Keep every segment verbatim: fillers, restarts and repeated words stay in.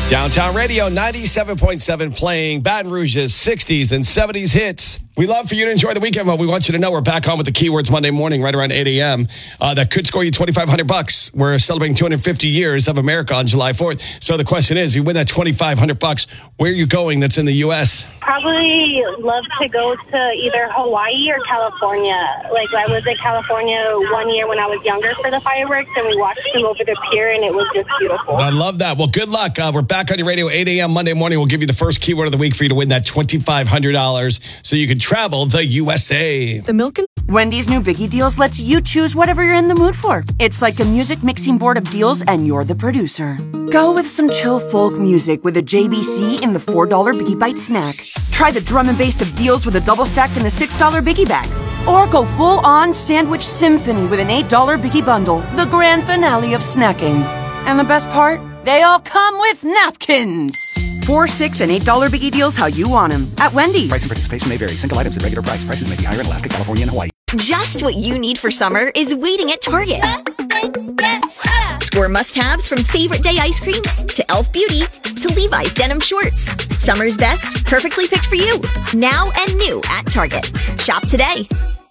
Downtown Radio ninety-seven point seven playing Baton Rouge's sixties and seventies hits. We love for you to enjoy the weekend, but we want you to know we're back on with the Keywords Monday morning right around eight a.m. Uh, that could score you twenty-five hundred bucks. We're celebrating two hundred fifty years of America on July fourth. So the question is, you win that twenty-five hundred bucks, where are you going that's in the U S? Probably love to go to either Hawaii or California. Like, I was in California one year when I was younger for the fireworks, and we watched them over the pier, and it was just beautiful. I love that. Well, good luck. Uh, we're back on your radio eight a.m. Monday morning. We'll give you the first keyword of the week for you to win that twenty-five hundred dollars so you can travel the U S A. The milk and Wendy's new Biggie Deals lets you choose whatever you're in the mood for. It's like a music mixing board of deals, and you're the producer. Go with some chill folk music with a J B C in the four dollar Biggie Bite snack. Try the drum and bass of deals with a double stack in the six dollar Biggie bag. Or go full-on sandwich symphony with an eight dollar Biggie bundle, the grand finale of snacking. And the best part? They all come with napkins. Four, six, and eight dollar Biggie Deals how you want them at Wendy's. Price and participation may vary. Single items at regular price. Prices may be higher in Alaska, California, and Hawaii. Just what you need for summer is waiting at Target. Score must-haves from Favorite Day ice cream to Elf Beauty to Levi's denim shorts. Summer's best, perfectly picked for you. Now and new at Target. Shop today.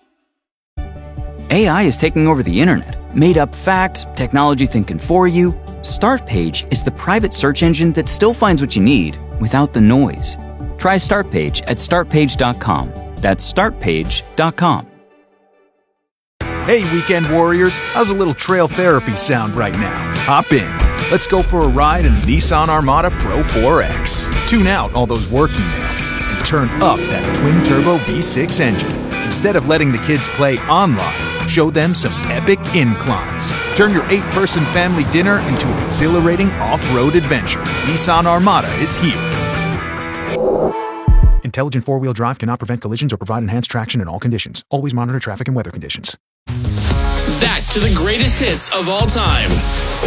A I is taking over the internet. Made up facts, technology thinking for you. Startpage is the private search engine that still finds what you need without the noise. Try Startpage at start page dot com. That's start page dot com. Hey, weekend warriors, how's a little trail therapy sound right now? Hop in. Let's go for a ride in the Nissan Armada Pro four X. Tune out all those work emails and turn up that twin-turbo V six engine. Instead of letting the kids play online, show them some epic inclines. Turn your eight-person family dinner into an exhilarating off-road adventure. Nissan Armada is here. Intelligent four-wheel drive cannot prevent collisions or provide enhanced traction in all conditions. Always monitor traffic and weather conditions. Back to the greatest hits of all time.